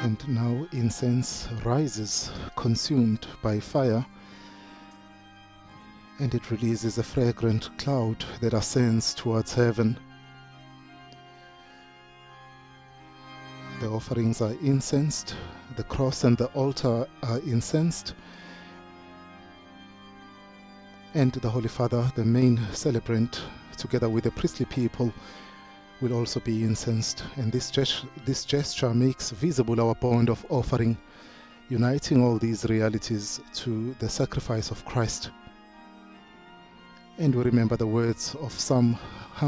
And now incense rises, consumed by fire, and it releases a fragrant cloud that ascends towards heaven. The offerings are incensed, the cross and the altar are incensed, and the Holy Father, the main celebrant, together with the priestly people, will also be incensed. And this gesture makes visible our bond of offering, uniting all these realities to the sacrifice of Christ. And we remember the words of Psalm